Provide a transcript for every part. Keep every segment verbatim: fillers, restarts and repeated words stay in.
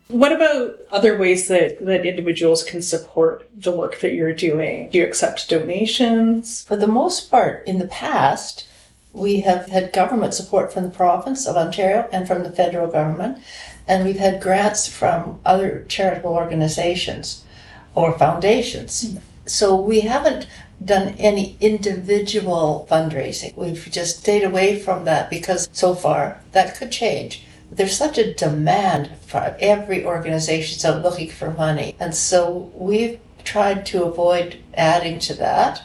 What about other ways that, that individuals can support the work that you're doing? Do you accept donations? For the most part, in the past, we have had government support from the province of Ontario and from the federal government, and we've had grants from other charitable organizations or foundations. Mm-hmm. So we haven't done any individual fundraising. We've just stayed away from that because so far that could change. There's such a demand for every organization's out looking for money. And so we've tried to avoid adding to that.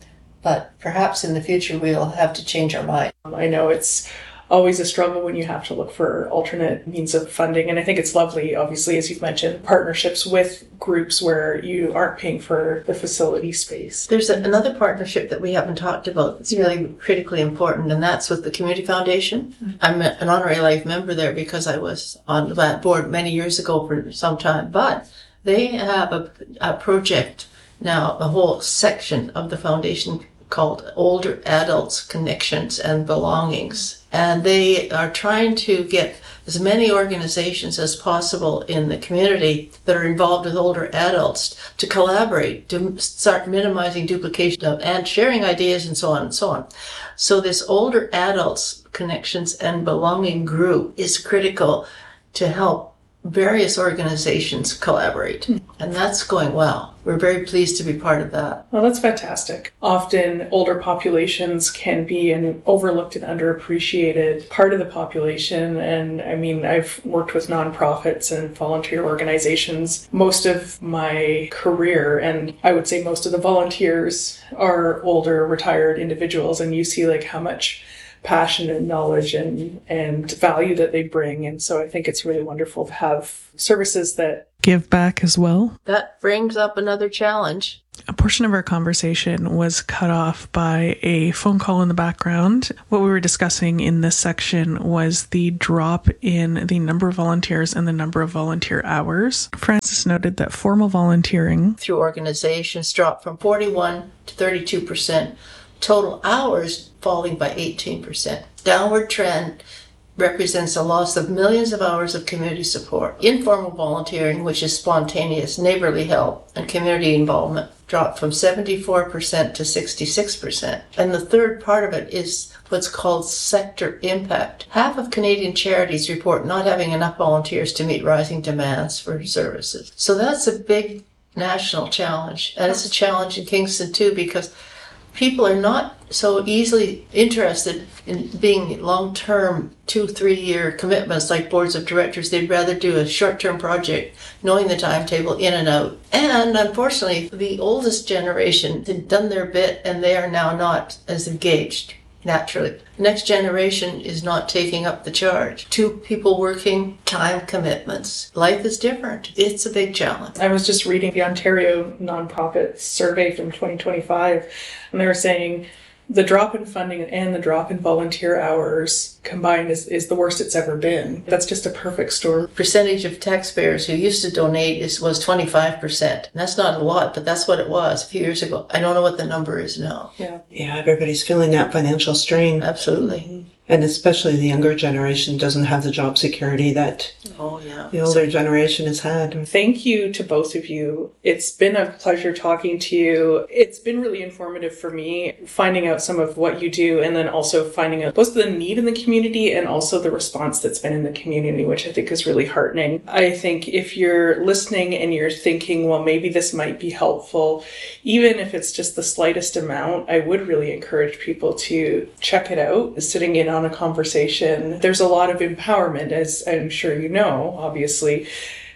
But perhaps in the future we'll have to change our mind. I know it's always a struggle when you have to look for alternate means of funding. And I think it's lovely, obviously, as you've mentioned, partnerships with groups where you aren't paying for the facility space. There's a, another partnership that we haven't talked about that's really critically important, and that's with the Community Foundation. Mm-hmm. I'm an honorary life member there because I was on that board many years ago for some time. But they have a, a project now, a whole section of the foundation called Older Adults Connections and Belongings. And they are trying to get as many organizations as possible in the community that are involved with older adults to collaborate, to start minimizing duplication of, and sharing ideas and so on and so on. So this Older Adults Connections and Belonging group is critical to help various organizations collaborate, and that's going well. We're very pleased to be part of that. Well, that's fantastic. Often older populations can be an overlooked and underappreciated part of the population, and I mean, I've worked with nonprofits and volunteer organizations most of my career, and I would say most of the volunteers are older, retired individuals, and you see like how much passion and knowledge and, and value that they bring. And so I think it's really wonderful to have services that give back as well. That brings up another challenge. A portion of our conversation was cut off by a phone call in the background. What we were discussing in this section was the drop in the number of volunteers and the number of volunteer hours. Frances noted that formal volunteering through organizations dropped from forty-one to thirty-two percent. Total hours falling by eighteen percent. Downward trend represents a loss of millions of hours of community support. Informal volunteering, which is spontaneous neighborly help and community involvement, dropped from seventy-four percent to sixty-six percent. And the third part of it is what's called sector impact. Half of Canadian charities report not having enough volunteers to meet rising demands for services. So that's a big national challenge. And it's a challenge in Kingston too, because people are not so easily interested in being long-term, two, three-year commitments like boards of directors. They'd rather do a short-term project, knowing the timetable in and out. And unfortunately, the oldest generation had done their bit, and they are now not as engaged, naturally. The next generation is not taking up the charge. Two people working, time commitments. Life is different. It's a big challenge. I was just reading the Ontario Nonprofit Survey from twenty twenty-five, and they were saying the drop in funding and the drop in volunteer hours combined is, is the worst it's ever been. That's just a perfect storm. Percentage of taxpayers who used to donate is was twenty-five percent. And that's not a lot, but that's what it was a few years ago. I don't know what the number is now. Yeah, yeah, everybody's feeling that financial strain. Absolutely. Mm-hmm. And especially the younger generation doesn't have the job security that oh, yeah. the older so, generation has had. Thank you to both of you. It's been a pleasure talking to you. It's been really informative for me, finding out some of what you do, and then also finding out both the need in the community and also the response that's been in the community, which I think is really heartening. I think if you're listening and you're thinking, well, maybe this might be helpful, even if it's just the slightest amount, I would really encourage people to check it out. Sitting in on a conversation, there's a lot of empowerment, as I'm sure you know, obviously,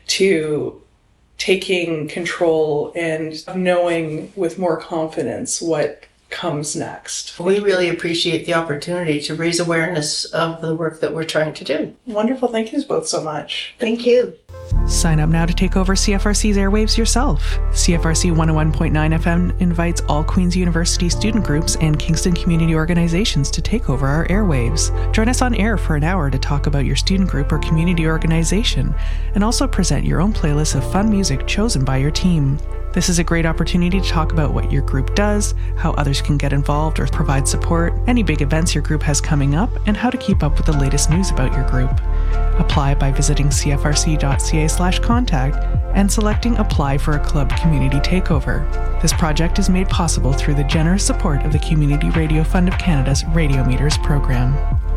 to taking control and knowing with more confidence what comes next. We really appreciate the opportunity to raise awareness of the work that we're trying to do. Wonderful. Thank you both so much. Thank you. Sign up now to take over C F R C's airwaves yourself. C F R C one oh one point nine F M invites all Queen's University student groups and Kingston community organizations to take over our airwaves. Join us on air for an hour to talk about your student group or community organization, and also present your own playlist of fun music chosen by your team. This is a great opportunity to talk about what your group does, how others can get involved or provide support, any big events your group has coming up, and how to keep up with the latest news about your group. Apply by visiting cfrc.ca slash contact and selecting Apply for a Club Community Takeover. This project is made possible through the generous support of the Community Radio Fund of Canada's Radio Meters program.